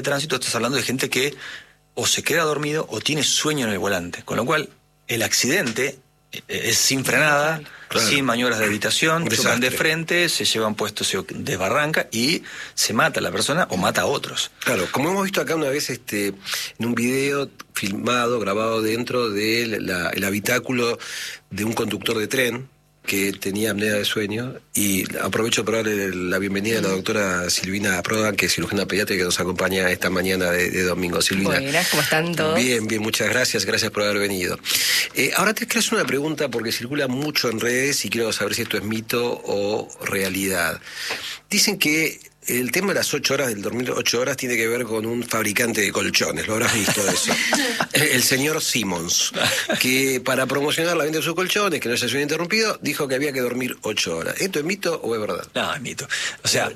tránsito estás hablando de gente que o se queda dormido o tiene sueño en el volante, con lo cual el accidente es sin frenada, claro, sin maniobras de evitación, chocan de frente, se llevan puestos, se desbarranca y se mata a la persona o mata a otros. Claro, como hemos visto acá una vez en un video filmado, grabado dentro del habitáculo de un conductor de tren que tenía apnea de sueño, y aprovecho para darle la bienvenida a la doctora Silvina Prodan, que es cirujana pediatra que nos acompaña esta mañana de domingo. Silvina. Buenas, ¿cómo están todos? Bien, muchas gracias por haber venido. Ahora te quiero hacer una pregunta porque circula mucho en redes y quiero saber si esto es mito o realidad. Dicen que el tema de las 8 horas, del dormir 8 horas, tiene que ver con un fabricante de colchones, lo habrás visto eso. El señor Simmons, que para promocionar la venta de sus colchones, que no haya sido interrumpido, dijo que había que dormir 8 horas. ¿Esto es mito o es verdad? No, es mito. O sea,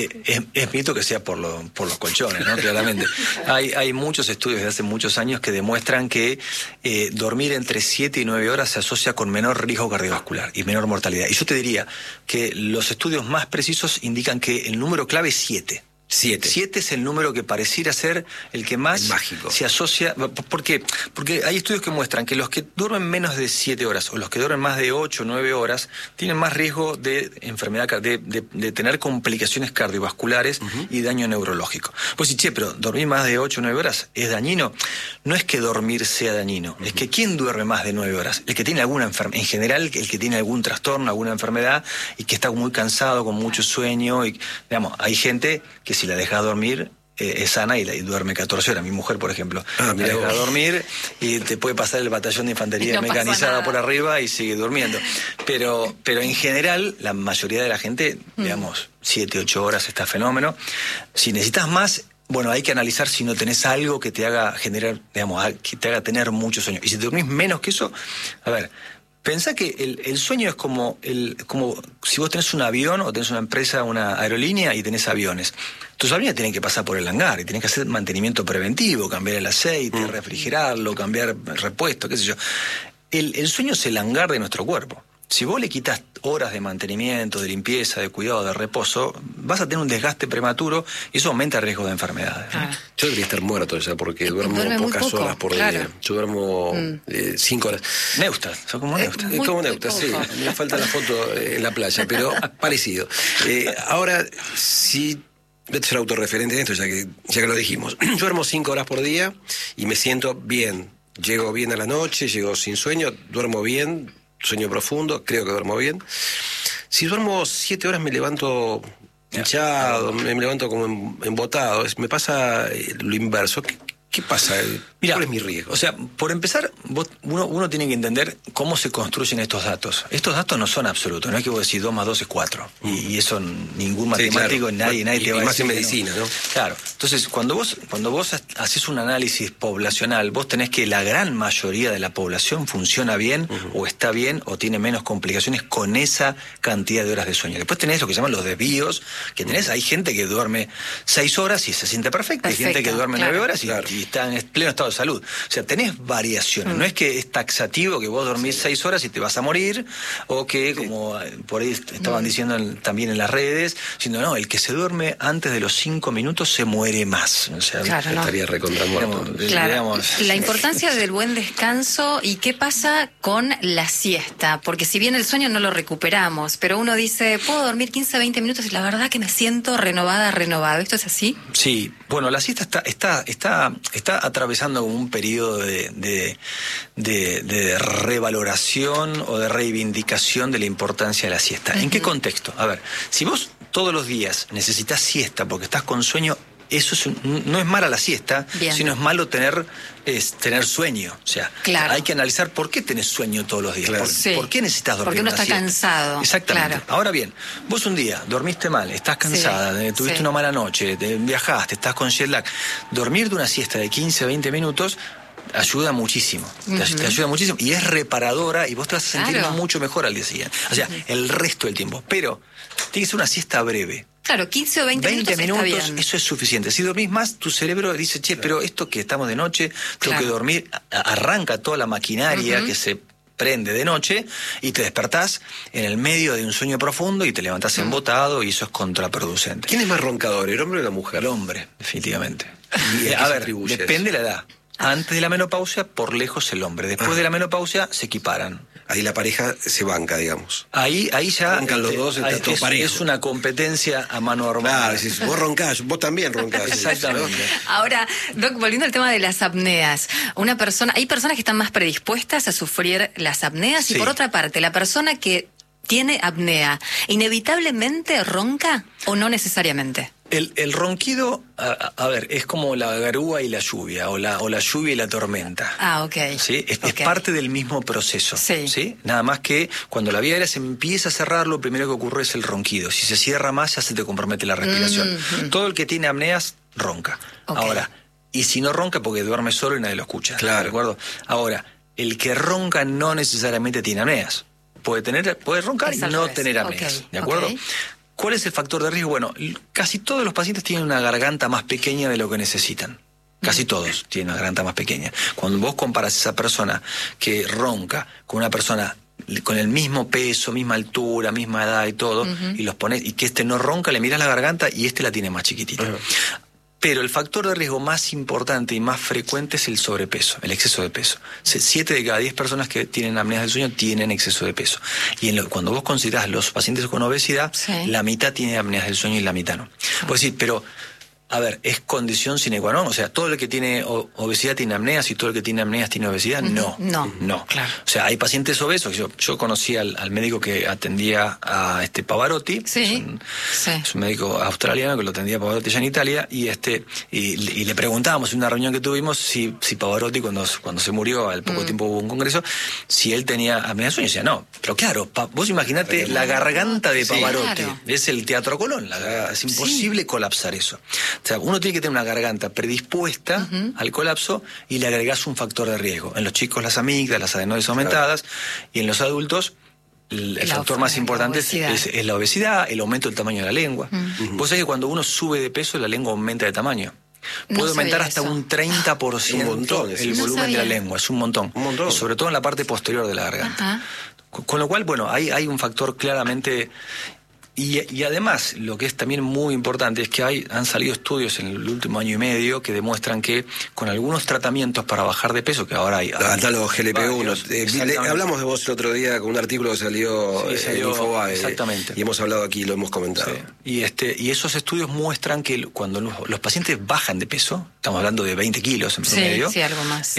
es mito que sea por los colchones, ¿no? Claramente. Hay muchos estudios de hace muchos años que demuestran que dormir entre 7 y 9 horas se asocia con menor riesgo cardiovascular y menor mortalidad. Y yo te diría que los estudios más precisos indican que el número clave es 7. 7 es el número que pareciera ser el que más se asocia. ¿Por qué? Porque hay estudios que muestran que los que duermen menos de 7 horas o los que duermen más de 8 o 9 horas tienen más riesgo de enfermedad, de tener complicaciones cardiovasculares y daño neurológico. Pues sí, pero dormir más de 8 o 9 horas es dañino. No es que dormir sea dañino, es que ¿quién duerme más de 9 horas? El que tiene alguna enfermedad, en general el que tiene algún trastorno, alguna enfermedad y que está muy cansado, con mucho sueño. Y, digamos, hay gente que si la dejas dormir es sana y duerme 14 horas. Mi mujer, por ejemplo, la deja dormir y te puede pasar el batallón de infantería mecanizada por arriba y sigue durmiendo. Pero en general, la mayoría de la gente, digamos, 7, 8 horas está fenómeno. Si necesitas más, bueno, hay que analizar si no tenés algo que te haga generar, digamos, que te haga tener mucho sueño. Y si te dormís menos que eso, a ver, pensá que el sueño es como si vos tenés un avión o tenés una empresa, una aerolínea y tenés aviones. Tus aviones tienen que pasar por el hangar y tenés que hacer mantenimiento preventivo, cambiar el aceite, refrigerarlo, cambiar repuestos, qué sé yo. El sueño es el hangar de nuestro cuerpo. Si vos le quitas horas de mantenimiento, de limpieza, de cuidado, de reposo, vas a tener un desgaste prematuro y eso aumenta el riesgo de enfermedades. Yo debería estar muerto ya porque duermo pocas horas por día. Yo duermo 5 horas. Neustas, son como neustas. Es como neustas, sí. Me falta la foto en la playa, pero parecido. Ahora, si... Voy a ser autorreferente en esto, ya que lo dijimos. Yo duermo 5 horas por día y me siento bien. Llego bien a la noche, llego sin sueño, duermo bien, sueño profundo, creo que duermo bien. Si duermo 7 horas me levanto hinchado, me levanto como embotado. Me pasa lo inverso. ¿Qué pasa? Mirá, ¿cuál es mi riesgo? O sea, por empezar, uno tiene que entender cómo se construyen estos datos. Estos datos no son absolutos, no es que vos decís 2 más 2 es 4. Y eso ningún matemático, claro, nadie te va a decir. Más en medicina, ¿no? Claro. Entonces, cuando vos haces un análisis poblacional, vos tenés que la gran mayoría de la población funciona bien, o está bien, o tiene menos complicaciones con esa cantidad de horas de sueño. Después tenés lo que llaman los desvíos, que hay gente que duerme 6 horas y se siente perfecta, hay gente que duerme 9 horas y está en pleno estado de salud. O sea, tenés variaciones. No es que es taxativo que vos dormís 6 horas y te vas a morir, o que, como por ahí estaban diciendo también en las redes, sino no, el que se duerme antes de los 5 minutos se muere más. O sea, estaría recontra muerto. La importancia del buen descanso y qué pasa con la siesta, porque si bien el sueño no lo recuperamos, pero uno dice, puedo dormir 15, 20 minutos y la verdad que me siento renovado. ¿Esto es así? Sí. Bueno, la siesta está atravesando un periodo de revaloración o de reivindicación de la importancia de la siesta. ¿En qué contexto? A ver, si vos todos los días necesitas siesta porque estás con sueño, eso no es mala la siesta, sino es malo tener sueño. O sea, hay que analizar por qué tenés sueño todos los días. ¿Por qué necesitas dormir? Porque uno está cansado. Exactamente. Claro. Ahora bien, vos un día dormiste mal, estás cansada, tuviste una mala noche, viajaste, estás con jet lag. Dormir de una siesta de 15 a 20 minutos ayuda muchísimo. Te ayuda muchísimo y es reparadora y vos te vas a sentir mucho mejor al día siguiente. O sea, el resto del tiempo. Pero tiene que ser una siesta breve. Claro, 15 o 20 minutos está bien. Eso es suficiente. Si dormís más, tu cerebro dice, pero esto que estamos de noche, tengo que dormir, arranca toda la maquinaria que se prende de noche y te despertás en el medio de un sueño profundo y te levantás embotado y eso es contraproducente. ¿Quién es más roncador, el hombre o la mujer? El hombre, definitivamente. ¿Y A ver, depende de la edad. Antes de la menopausia, por lejos el hombre. Después de la menopausia, se equiparan. Ahí la pareja se banca, digamos. Ahí ya... Roncan los dos, está todo parejo. Es una competencia a mano armada. Claro, vos roncás, vos también roncás. Exactamente. Ahora, Doc, volviendo al tema de las apneas. Hay personas que están más predispuestas a sufrir las apneas y Sí. por otra parte, la persona que tiene apnea, ¿inevitablemente ronca o no necesariamente? El ronquido, a ver, es como la garúa y la lluvia, o la lluvia y la tormenta. Ah, ok. ¿Sí? Es Ok. parte del mismo proceso. Sí. Nada más que cuando la vía aérea se empieza a cerrar, lo primero que ocurre es el ronquido. Si se cierra más, ya se te compromete la respiración. Todo el que tiene apneas, ronca. Ok. Ahora, y si no ronca, porque duerme solo y nadie lo escucha. Claro. ¿De acuerdo? Ahora, el que ronca no necesariamente tiene apneas. Puede roncar Es y al no revés. tener apneas. Ok, ¿De acuerdo? ok. ¿Cuál es el factor de riesgo? Bueno, casi todos los pacientes tienen una garganta más pequeña de lo que necesitan. Casi todos tienen una garganta más pequeña. Cuando vos comparas esa persona que ronca con una persona con el mismo peso, misma altura, misma edad y todo, y los pones, y que este no ronca, le miras la garganta y este la tiene más chiquitita. Pero el factor de riesgo más importante y más frecuente es el sobrepeso, el exceso de peso. 7 de cada 10 personas que tienen apneas del sueño tienen exceso de peso. Y cuando vos considerás los pacientes con obesidad, Sí. la mitad tiene apneas del sueño y la mitad no. Pues sí, pero... A ver, ¿es condición sine qua non? O sea, ¿todo el que tiene obesidad tiene apneas y todo el que tiene apneas tiene obesidad? No. No, claro. O sea, hay pacientes obesos. Yo conocí al médico que atendía a Pavarotti. Sí. Es un médico australiano que lo atendía a Pavarotti allá en Italia. Y le preguntábamos en una reunión que tuvimos si Pavarotti, cuando se murió, al poco tiempo hubo un congreso, si él tenía apnea del sueño. Y decía, no. Pero claro, vos imaginate la garganta de Pavarotti. Claro. Es el Teatro Colón. Es imposible colapsar eso. O sea, uno tiene que tener una garganta predispuesta al colapso y le agregás un factor de riesgo. En los chicos las amígdalas, las adenoides aumentadas, y en los adultos el factor más importante es la obesidad, el aumento del tamaño de la lengua. Vos sabés que cuando uno sube de peso, la lengua aumenta de tamaño. Puede aumentar hasta un 30% un montón, el no volumen sabía. de la lengua, es un montón. Un montón. Y sobre todo en la parte posterior de la garganta. Ajá. Con lo cual, bueno, hay un factor claramente... Y además, lo que es también muy importante es que han salido estudios en el último año y medio que demuestran que con algunos tratamientos para bajar de peso, que ahora hay... Hasta los GLP-1. Hablamos de vos el otro día con un artículo que salió en Infobae. Exactamente. Y hemos hablado aquí, lo hemos comentado. Sí. Y esos estudios muestran que cuando los pacientes bajan de peso, estamos hablando de 20 kilos en promedio. Sí, algo más.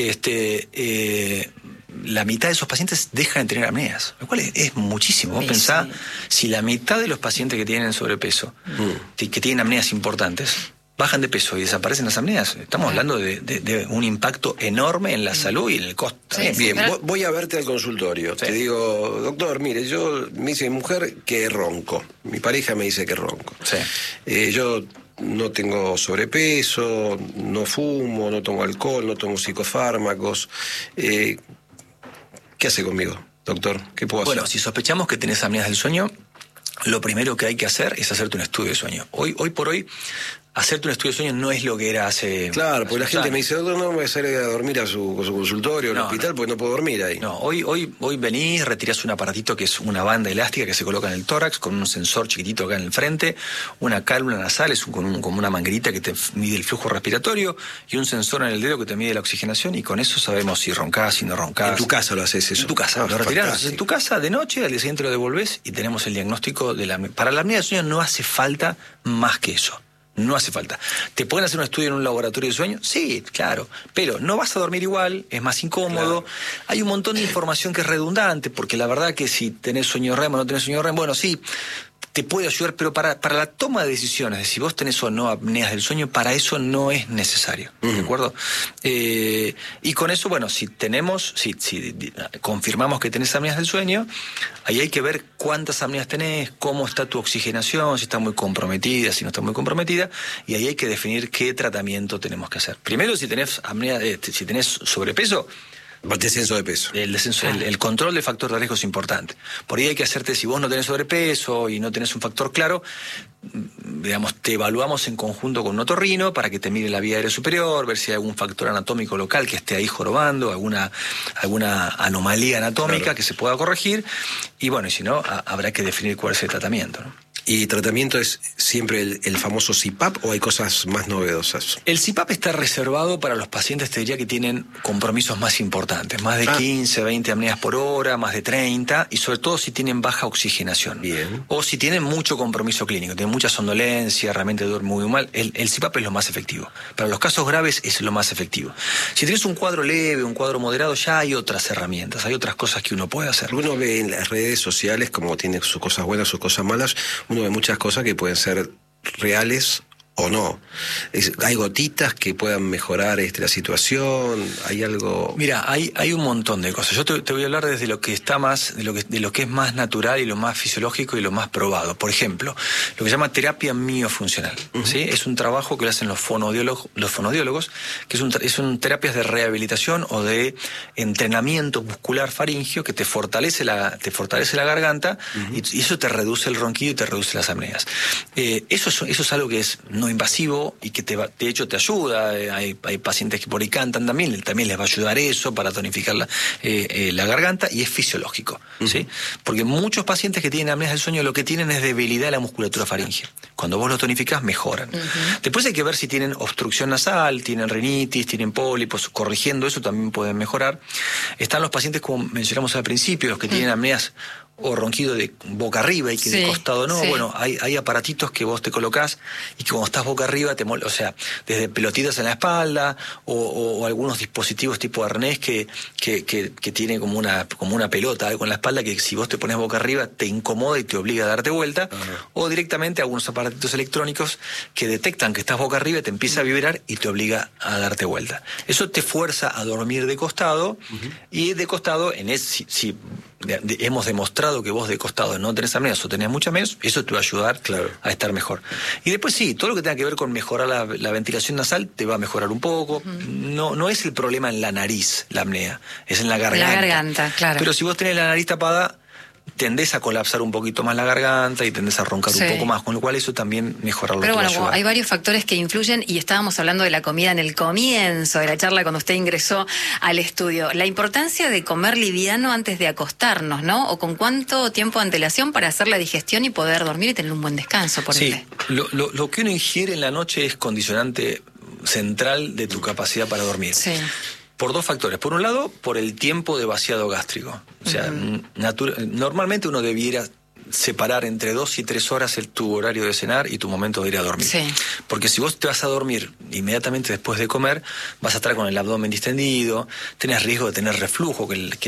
La mitad de esos pacientes dejan de tener apneas, lo cual es muchísimo. Vos pensá, si la mitad de los pacientes que tienen sobrepeso, que tienen apneas importantes, bajan de peso y desaparecen las apneas, estamos hablando de un impacto enorme en la salud y en el costo. Sí, Bien, pero... voy a verte al consultorio. Sí. Te digo, doctor, mire, me dice mi mujer que ronco. Mi pareja me dice que ronco. Sí. Yo no tengo sobrepeso, no fumo, no tomo alcohol, no tomo psicofármacos. ¿Qué hace conmigo, doctor? ¿Qué puedo hacer? Bueno, si sospechamos que tenés apneas del sueño, lo primero que hay que hacer es hacerte un estudio de sueño. Hoy por hoy, hacerte un estudio de sueño no es lo que era hace... Claro, porque la gente años. me dice, doctor, no voy a salir a dormir a su consultorio, al hospital, porque no puedo dormir ahí. No, hoy venís, retirás un aparatito que es una banda elástica que se coloca en el tórax con un sensor chiquitito acá en el frente, una cálula nasal, como una manguerita que te mide el flujo respiratorio y un sensor en el dedo que te mide la oxigenación y con eso sabemos si roncás, si no roncás. En tu casa lo haces eso. En tu casa, lo retirás en tu casa de noche, al día siguiente lo devolvés y tenemos el diagnóstico de la... Para la apnea del sueño no hace falta más que eso. No hace falta. ¿Te pueden hacer un estudio en un laboratorio de sueño? Sí, claro. Pero no vas a dormir igual, es más incómodo. Claro. Hay un montón de información que es redundante, porque la verdad que si tenés sueño REM o no tenés sueño REM, bueno, sí, te puede ayudar, pero para la toma de decisiones de si vos tenés o no apneas del sueño, para eso no es necesario, ¿de acuerdo? Y con eso, bueno, si confirmamos que tenés apneas del sueño, ahí hay que ver cuántas apneas tenés, cómo está tu oxigenación, si está muy comprometida, si no está muy comprometida, y ahí hay que definir qué tratamiento tenemos que hacer. Primero, si tenés apnea, si tenés sobrepeso, descenso de peso. El control del factor de riesgo es importante. Por ahí hay que hacerte, si vos no tenés sobrepeso y no tenés un factor claro, digamos, te evaluamos en conjunto con un otorrino para que te mire la vía aérea superior, ver si hay algún factor anatómico local que esté ahí jorobando, alguna anomalía anatómica que se pueda corregir. Y bueno, y si no, habrá que definir cuál es el tratamiento, ¿no? ¿Y tratamiento es siempre el famoso CPAP o hay cosas más novedosas? El CPAP está reservado para los pacientes, te diría, que tienen compromisos más importantes, más de 15, 20 apneas por hora, más de 30, y sobre todo si tienen baja oxigenación. Bien. O si tienen mucho compromiso clínico, tienen mucha somnolencia, realmente duermen muy mal, el CPAP es lo más efectivo. Para los casos graves es lo más efectivo. Si tienes un cuadro leve, un cuadro moderado, ya hay otras herramientas, hay otras cosas que uno puede hacer. Uno ve en las redes sociales, como tiene sus cosas buenas, sus cosas malas, uno ve muchas cosas que pueden ser reales o no. Hay gotitas que puedan mejorar la situación, hay algo... Mira, hay un montón de cosas. Yo te voy a hablar desde lo que está más, de lo que es más natural y lo más fisiológico y lo más probado. Por ejemplo, lo que se llama terapia miofuncional. ¿Sí? Es un trabajo que lo hacen los fonodiólogos, que son terapias de rehabilitación o de entrenamiento muscular faríngeo que te fortalece la garganta y eso te reduce el ronquido y te reduce las apneas. Eso es algo que es no invasivo y que de hecho te ayuda. Hay pacientes que por ahí cantan también les va a ayudar eso para tonificar la garganta, y es fisiológico, ¿sí? Porque muchos pacientes que tienen apneas del sueño lo que tienen es debilidad de la musculatura faríngea. Cuando vos lo tonificás, mejoran. Después hay que ver si tienen obstrucción nasal, tienen rinitis, tienen pólipos. Corrigiendo eso también pueden mejorar. Están los pacientes, como mencionamos al principio, los que tienen apneas o ronquido de boca arriba y que de costado no. Bueno, hay aparatitos que vos te colocás y que cuando estás boca arriba o sea, desde pelotitas en la espalda o algunos dispositivos tipo arnés que tiene como una pelota, algo en la espalda, que si vos te pones boca arriba te incomoda y te obliga a darte vuelta. O directamente algunos aparatitos electrónicos que detectan que estás boca arriba y te empieza a vibrar y te obliga a darte vuelta. Eso te fuerza a dormir de costado, y de costado, si hemos demostrado que vos de costado no tenés apneas o tenés mucha menos, eso te va a ayudar a estar mejor. Y después todo lo que tenga que ver con mejorar la ventilación nasal te va a mejorar un poco. No es el problema en la nariz, la apnea, es en la garganta. La garganta, claro. Pero si vos tenés la nariz tapada, tendés a colapsar un poquito más la garganta y tendés a roncar un poco más, con lo cual eso también mejorarlo. Pero bueno, hay varios factores que influyen, y estábamos hablando de la comida en el comienzo de la charla cuando usted ingresó al estudio. La importancia de comer liviano antes de acostarnos, ¿no? O con cuánto tiempo de antelación para hacer la digestión y poder dormir y tener un buen descanso, por ende. Lo que uno ingiere en la noche es condicionante central de tu capacidad para dormir. Sí. Por dos factores. Por un lado, por el tiempo de vaciado gástrico. O sea, normalmente uno debiera separar entre 2 y 3 horas tu horario de cenar y tu momento de ir a dormir. Sí. Porque si vos te vas a dormir inmediatamente después de comer, vas a estar con el abdomen distendido, tenés riesgo de tener reflujo, que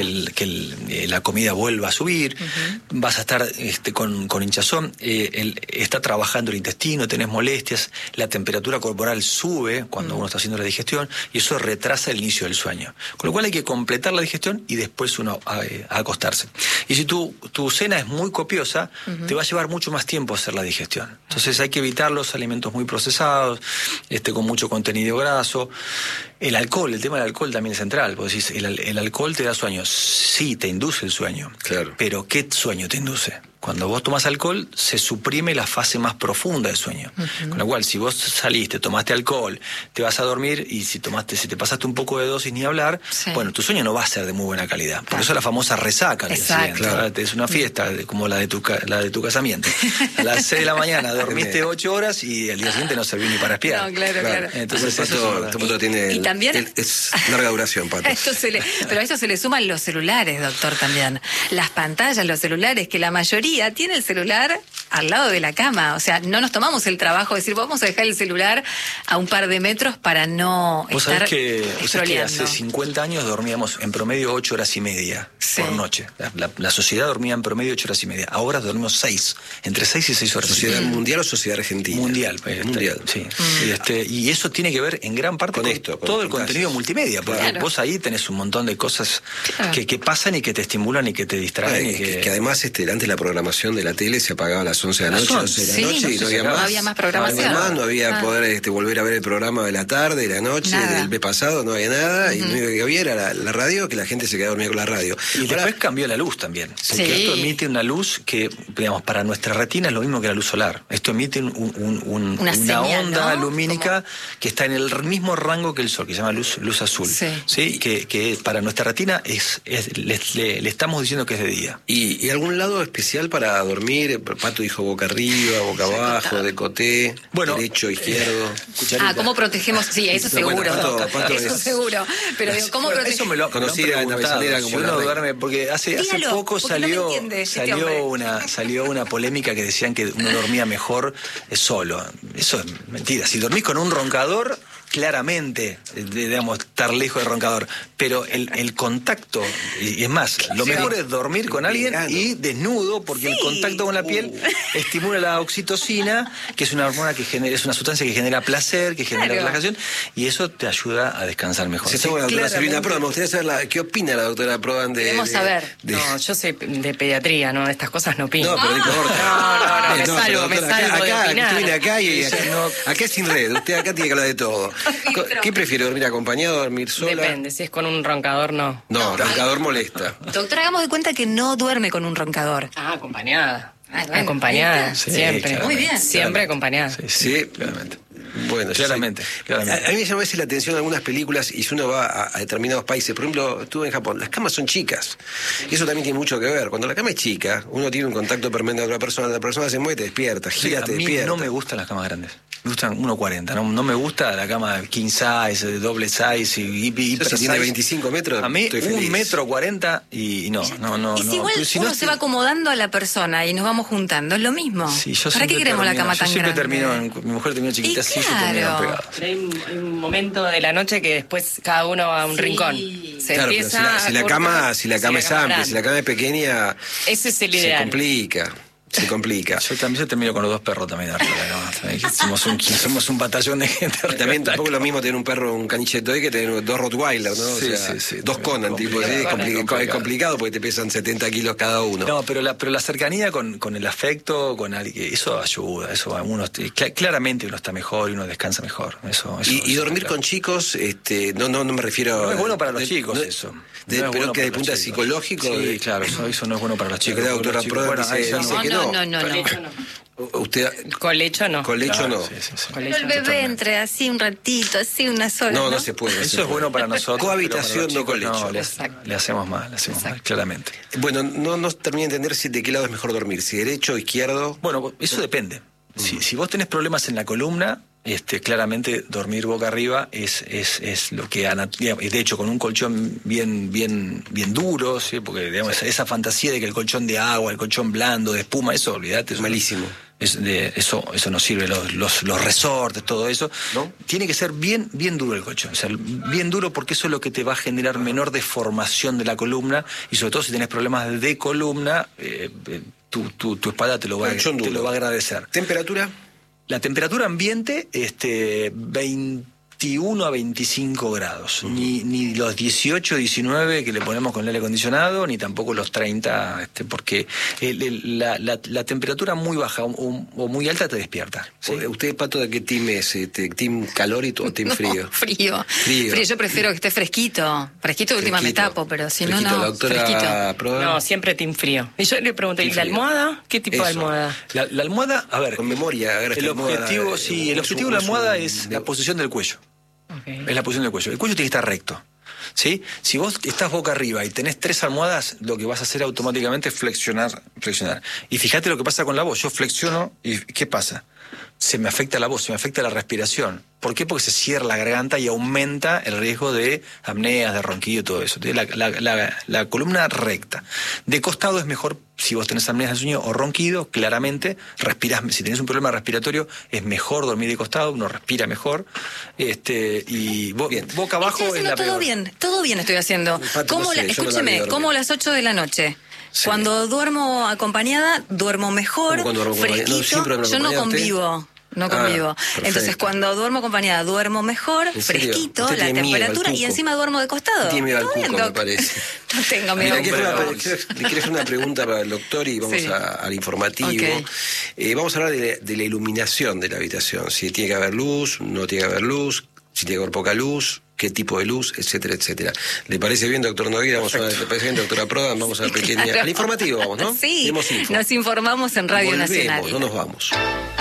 la comida vuelva a subir, vas a estar con hinchazón, está trabajando el intestino, tenés molestias, la temperatura corporal sube cuando uno está haciendo la digestión, y eso retrasa el inicio del sueño. Con lo cual hay que completar la digestión y después uno a acostarse. Y si tu cena es muy copiosa, te va a llevar mucho más tiempo hacer la digestión. Entonces hay que evitar los alimentos muy procesados, con mucho contenido graso. El alcohol, el tema del alcohol también es central. Vos decís, el alcohol te da sueño. Sí, te induce el sueño. Claro. Pero ¿qué sueño te induce? Cuando vos tomás alcohol, se suprime la fase más profunda del sueño. Con lo cual, si vos saliste, tomaste alcohol, te vas a dormir, y si te pasaste un poco de dosis, ni hablar, bueno, tu sueño no va a ser de muy buena calidad. Por eso es la famosa resaca. Claro. Es una fiesta, como la de tu casamiento. A las 6 de la mañana dormiste 8 horas y al día siguiente no serví ni para espiar. No, claro. Entonces, Pato tiene... Y también... es larga duración, Pato. Pero a eso se le suman los celulares, doctor, también. Las pantallas, los celulares, que la mayoría tiene el celular al lado de la cama. O sea, no nos tomamos el trabajo de decir, vamos a dejar el celular a un par de metros para no estar scrolleando. Hace 50 años dormíamos en promedio 8 horas y media por noche. La sociedad dormía en promedio 8 horas y media. Ahora dormimos 6, entre 6 y 6 horas. ¿Sociedad mundial o sociedad argentina? Mundial. Mundial. Sí. Y eso tiene que ver en gran parte con todo el contenido multimedia, porque vos ahí tenés un montón de cosas que pasan y que te estimulan y que te distraen. Que además antes la programación de la tele se apagaba a las 11 de la noche, 12 de la noche, y no había más programación. No había poder volver a ver el programa de la tarde, de la noche, del mes pasado, no había nada, y lo único que había era la radio, que la gente se quedaba dormida con la radio. Y después cambió la luz también. Porque esto emite una luz que, digamos, para nuestra retina es lo mismo que la luz solar. Esto emite una señal, onda lumínica que está en el mismo rango que el sol, que se llama luz azul. Sí. Que para nuestra retina le estamos diciendo que es de día. ¿Y algún lado especial para dormir, Pato, dijo boca arriba, boca abajo, decoté, Bueno, derecho, izquierdo. ¿cómo protegemos? Sí, eso seguro. ¿Cuánto eso es? seguro. Pero digo, ¿cómo Eso protegemos? me lo Conocida han en la preguntado. Avellaneda Si como la uno reina. duerme, porque hace Dígalo, poco porque no me entiende este hombre. salió una polémica que decían que uno dormía mejor solo. Eso es mentira. Si dormís con un roncador, claramente, digamos, estar lejos del roncador. Pero el contacto, y es más, lo mejor es dormir con alguien y desnudo, porque el contacto con la piel estimula la oxitocina, que es una hormona que genera, es una sustancia que genera placer, que genera relajación, y eso te ayuda a descansar mejor. Se está con la doctora Silvina Prodan. Me gustaría saber qué opina la doctora Prodan de... Queremos saber. No, yo soy de pediatría, ¿no? Estas cosas no opino. No, pero no importa. No, me salvo de opinar. Usted viene acá y acá es sin red. Usted acá tiene que hablar de todo. ¿Qué prefiere, dormir acompañado, dormir sola? Depende, si es con un roncador, no. No, roncador molesta. Doctora, hagamos de cuenta que no duerme con un roncador. Acompañada. Bueno, Acompañada, sí, siempre. claramente. Muy bien. Siempre acompañada. Sí, claramente. Bueno, Claramente, claramente. A mí me llama a veces la atención algunas películas y si uno va a determinados países, por ejemplo, estuve en Japón, las camas son chicas. Y eso también tiene mucho que ver. Cuando la cama es chica, uno tiene un contacto permanente con otra persona, la persona se mueve, te despierta, gira, A te mí despierta. no me gustan las camas grandes. Me gustan 1.40. No me gusta la cama king size, doble size y hiper Si tiene size. 25 metros, A mí, estoy feliz. 1.40 m y no. Y si igual Si uno no, se va acomodando a la persona y nos vamos juntando, es lo mismo. Sí, yo ¿Para qué siempre queremos la cama yo tan siempre grande? mi mujer termina chiquita, Y sí, yo claro. termino pegado. Pero hay un momento de la noche que después cada uno va a un rincón. Se Claro, pero empieza si la a cama curvar, es amplia, grande. si la cama es pequeña, Ese es el se ideal. complica. Se complica. Yo también termino con los 2 perros también arriba, ¿no? Somos un batallón de gente. Y también tampoco es lo mismo tener un perro, un caniche toy, que tener 2 Rottweiler, ¿no? Sí, o sea, sí, 2 Conan, tipo, sí, es complicado porque te pesan 70 kilos cada uno. No, pero la cercanía con el afecto, con alguien, eso ayuda, eso claramente uno está mejor y uno descansa mejor. Y dormir claro. con chicos, no me refiero... No es bueno para los chicos no, eso. pero bueno que para de los punto chicos. psicológico... Sí, claro, eso no es bueno para los chicos. La doctora Los chicos, Prodan ahí ya dice que No. Usted, Colecho no. colecho Claro, no. sí. Pero Colecho el bebé entre así un ratito, así una sola. No se puede. Eso es bueno para nosotros. Cohabitación, pero para los no chicos, colecho. Exacto. le hacemos mal, claramente. Bueno, no terminé de entender de qué lado es mejor dormir, si derecho o izquierdo. Bueno, eso depende. Si vos tenés problemas en la columna, claramente dormir boca arriba es lo que de hecho con un colchón bien duro, ¿sí? Porque digamos, esa fantasía de que el colchón de agua, el colchón blando, de espuma, eso olvídate, eso Malísimo. Eso no sirve, los resortes, todo eso. ¿No? Tiene que ser bien duro el colchón, o sea, bien duro porque eso es lo que te va a generar menor deformación de la columna y sobre todo si tenés problemas de columna, tu espalda te lo va a agradecer. ¿Temperatura? La temperatura ambiente, 21 a 25 grados. Ni los 18, 19 que le ponemos con el aire acondicionado, ni tampoco los 30, porque la temperatura muy baja o muy alta te despierta. ¿Sí? ¿Usted, Pato, de qué team es? ¿Team calor o team frío? Frío. Yo prefiero que esté fresquito. Fresquito, última me tapo, pero si no, La no. doctora Fresquito. Prodan. No, siempre team frío. Y yo le pregunté, ¿y la frío. almohada? ¿Qué tipo de Eso. almohada? La almohada, a ver, Con memoria. agarra el esta almohada, objetivo de la almohada es la posición del cuello. Okay. Es la posición del cuello. El cuello tiene que estar recto. ¿Sí? Si vos estás boca arriba y tenés 3 almohadas, lo que vas a hacer automáticamente es flexionar. Y fíjate lo que pasa con la voz. Yo flexiono y ¿qué pasa? Se me afecta la voz, se me afecta la respiración. ¿Por qué? Porque se cierra la garganta y aumenta el riesgo de apneas, de ronquido y todo eso. La columna recta. De costado es mejor, si vos tenés apneas de sueño o ronquido, claramente respirás. Si tenés un problema respiratorio, es mejor dormir de costado, uno respira mejor. Y boca abajo Estoy es la haciendo peor. todo bien estoy haciendo. Pato, no sé, yo no la Escúcheme, vi dormir. como a las 8 de la noche. Sí. Cuando duermo acompañada, duermo mejor, ¿Cómo cuando duermo acompañada? No, fresquito. siempre duermo Yo no acompañada, convivo. No convivo. perfecto. Entonces, cuando duermo acompañada, duermo mejor, ¿En serio? fresquito, Usted la tiene miedo al temperatura y cuco. encima duermo de costado. Tiene miedo al ¿Todo bien, cuco, me Doc? parece. No tengo miedo. Mira, Pero- le quiero hacer una pregunta para el doctor y vamos Sí. al informativo. Ok. Vamos a hablar de la iluminación de la habitación. Si tiene que haber luz, no tiene que haber luz, si tiene que haber poca luz, qué tipo de luz, etcétera, etcétera. ¿Le parece bien, doctor Nogueira? ¿Le parece bien, doctora Prodan? Vamos a la pequeña... Claro. Al informativo vamos, ¿no? Sí, Demos info. nos informamos en Radio Volvemos, Nacional. no nos vamos.